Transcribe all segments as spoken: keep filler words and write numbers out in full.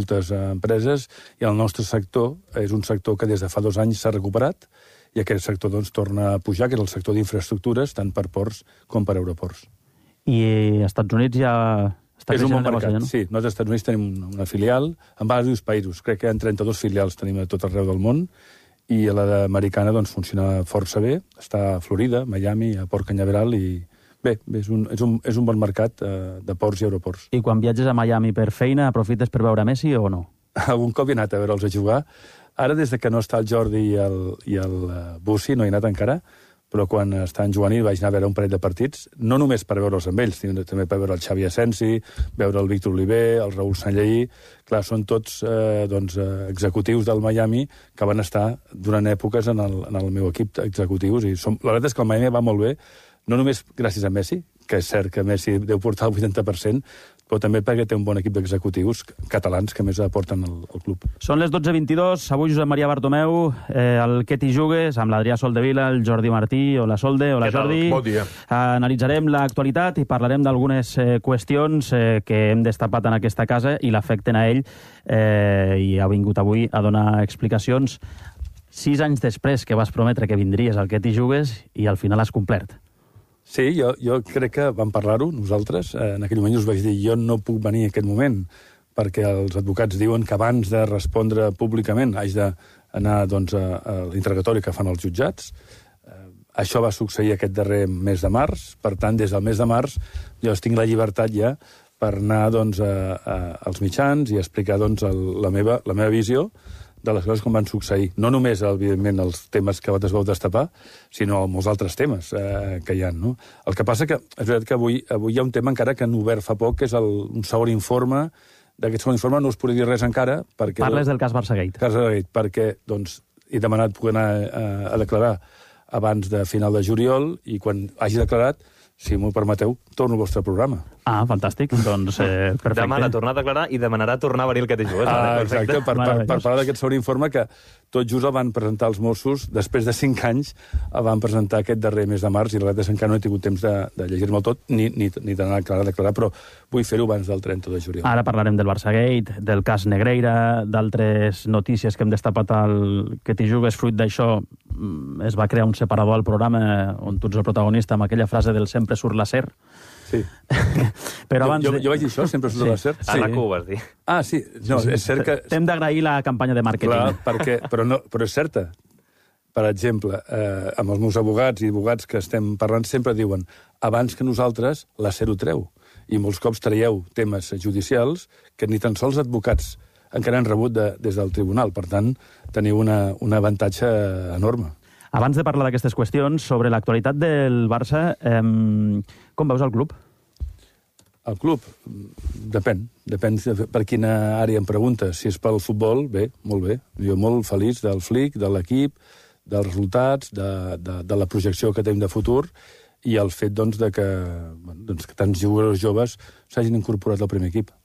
moltes empreses, i el nostre sector és un sector que des de fa dos anys s'ha recuperat, i aquest sector doncs, torna a pujar, que és el sector d'infraestructures, tant per ports com per aeroports. I als Estats Units ja està és un bon creixent el mercat, negoci, no? sí. Nosaltres als Estats Units tenim una filial en diversos països. Crec que hi ha trenta-dos filials tenim a tot arreu del món, i la d'americana doncs, funciona força bé. Està a Florida, Miami, a Port Canyaveral, i bé, és un, és un, és un bon mercat eh, de ports i aeroports. I quan viatges a Miami per feina, aprofites per veure Messi o no? Algun cop he anat a veure'ls a jugar. Ara, des de que no està el Jordi i el, i el Bussi, no he anat encara, però quan estan jugant hi vaig anar a veure un parell de partits, no només per veure'ls amb ells, sinó també per veure el Xavi Asensi, veure el Víctor Oliver, el Raül Sanlleí. Clar, són tots eh, doncs, eh, executius del Miami que van estar durant èpoques en el, en el meu equip executius. I som, la veritat és que el Miami va molt bé, no només gràcies a Messi, que és cert que Messi deu portar el vuitanta per cent, però també perquè té un bon equip d'executius catalans que més aporten al, al club. Són les dotze vint-i-dos, avui Josep Maria Bartomeu, eh, el Que t'hi jugues, amb l'Adrià Soldevila, el Jordi Martí, hola Solde, hola Jordi. Bon dia. Eh, analitzarem l'actualitat i parlarem d'algunes eh, qüestions eh, que hem destapat en aquesta casa i l'afecten a ell, eh, i ha vingut avui a donar explicacions sis anys després que vas prometre que vindries al Que t'hi jugues i al final has complert. Sí, jo, jo crec que vam parlar-ho nosaltres. En aquell moment us vaig dir jo no puc venir en aquest moment perquè els advocats diuen que abans de respondre públicament haig d'anar doncs, a, a l'interrogatori que fan els jutjats. Eh, això va succeir aquest darrer mes de març. Per tant, des del mes de març jo tinc la llibertat ja per anar doncs, a, a, als mitjans i explicar doncs, el, la, meva, la meva visió de les coses com van succeir. No només, evidentment, els temes que vosaltres vau destapar, sinó molts altres temes eh, que hi ha. No? El que passa que és veritat que avui, avui hi ha un tema encara que han obert fa poc, que és el, un segon informe. D'aquest segon informe no us podré dir res encara. Perquè, Parles del cas Barçagate. Cas Barçagate, perquè doncs, he demanat poder anar a, a declarar abans de final de juliol, i quan hagi declarat, si m'ho permeteu, torno al vostre programa. Ah, fantàstic. Doncs, eh, perfecte. Demana tornar a declarar i demanarà tornar a venir el Que t'hi jugues. Ah, perfecte. exacte, per, per, per parlar d'aquest segon informe que tot just el van presentar els Mossos, després de cinc anys el van presentar aquest darrer mes de març, i la veritat és que encara no he tingut temps de, de llegir-me'l tot, ni, ni, ni d'anar a declarar, declarar, però vull fer-ho abans del trenta de juliol. Ara parlarem del Barçagate, del cas Negreira, d'altres notícies que hem destapat al Que t'hi jugues. Fruit d'això es va crear un separador al programa on tu ets el protagonista amb aquella frase del sempre surt la ser. Sí. Però abans... Jo, jo, jo vaig dir això, sempre surt Sí. la ser. A RAC u ho vas dir. Ah, sí. No, és cert que... T'hem d'agrair la campanya de màrqueting. Clar, perquè, però, no, però és certa. Per exemple, eh, amb els meus abogats i advocats que estem parlant sempre diuen abans que nosaltres la ser ho treu. I molts cops traieu temes judicials que ni tan sols advocats encara han rebut de, des del tribunal. Per tant, teniu una, un avantatge enorme. Abans de parlar d'aquestes qüestions, sobre l'actualitat del Barça, eh, com veus el club? El club? Depèn. Depèn per quina àrea em preguntes. Si és pel futbol, bé, molt bé. Jo molt feliç del Flick, de l'equip, dels resultats, de, de, de la projecció que tenim de futur, i el fet doncs, de que, bueno, doncs, que tants jugadors joves s'hagin incorporat al primer equip.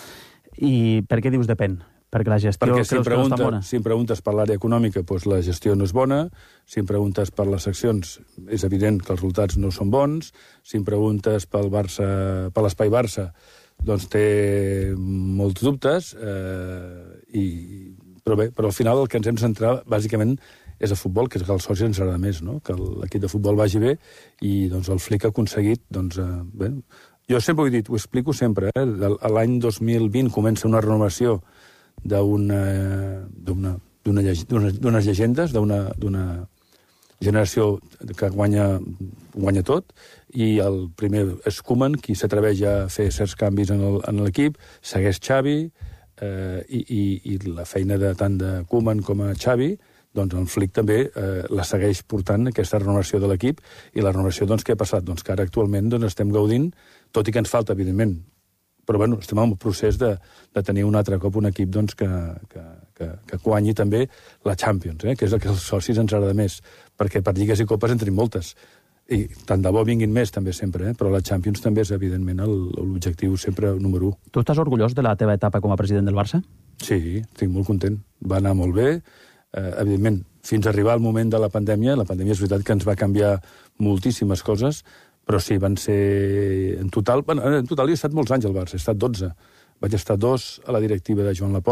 I per què dius depèn? Perquè la gestió Perquè si creus em, que no està pregunta, bona? si em preguntes per l'àrea econòmica, doncs la gestió no és bona. Si em preguntes per les seccions, és evident que els resultats no són bons. Si em preguntes pel Barça, per l'espai Barça, doncs té molts dubtes. Eh, i, però bé, però al final el que ens hem de centrar, bàsicament, és el futbol, que és que als socis ens agrada més, no? Que l'equip de futbol vagi bé, i doncs, el Flick ha aconseguit... Doncs, eh, bé, jo sempre ho he dit, ho explico sempre, eh? L'any dos mil vint comença una renovació d'unes llegendes, d'una generació que guanya, guanya tot, i el primer és Koeman, qui s'atreveix a fer certs canvis en l'equip, segueix Xavi, eh, i, i, i la feina de tant de Koeman com a Xavi, doncs el Flick també eh, la segueix portant, aquesta renovació de l'equip, i la renovació, doncs, què ha passat? Doncs que ara actualment doncs, estem gaudint, tot i que ens falta, evidentment, però bueno, estem en el procés de, de tenir un altre cop un equip doncs, que, que, que, que guanyi també la Champions, eh? Que és el que els socis ens agrada més, perquè per lligues i copes en tenim moltes. I tant de bo vinguin més també sempre, eh? Però la Champions també és evidentment l'objectiu sempre número u. Tu estàs orgullós de la teva etapa com a president del Barça? Sí, estic molt content. Va anar molt bé. Eh, evidentment, fins a arribar al moment de la pandèmia, la pandèmia és veritat que ens va canviar moltíssimes coses, però sí, van ser en total... Bueno, en total he estat molts anys al Barça, he estat dotze. Vaig estar dos a la directiva de Joan Laporta,